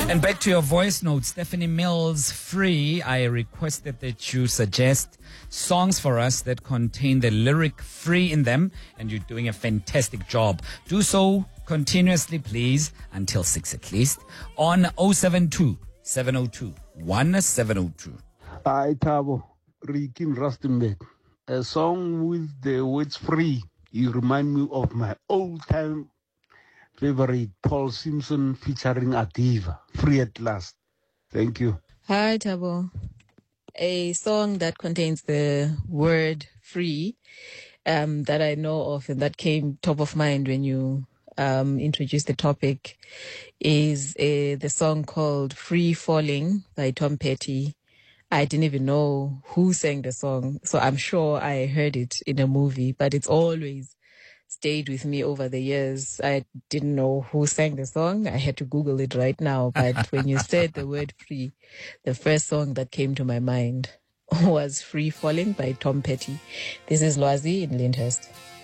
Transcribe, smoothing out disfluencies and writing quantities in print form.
And back to your voice note, Stephanie Mills, Free. I requested that you suggest songs for us that contain the lyric free in them, and you're doing a fantastic job. Do so continuously, please, until 6 at least, on 072 702 1702. Hi, Tabo. Rikin Rustenbeck. A song with the words free. You remind me of my old-time favorite, Paul Simpson featuring Adiva. Free at last. Thank you. Hi, Tabo. A song that contains the word free that I know of and that came top of mind when you introduced the topic is the song called Free Falling by Tom Petty. I didn't even know who sang the song, so I'm sure I heard it in a movie, but it's always stayed with me over the years. I didn't know who sang the song. I had to Google it right now, but when you said the word free, the first song that came to my mind was Free Falling by Tom Petty. This is Lwazi in Lyndhurst.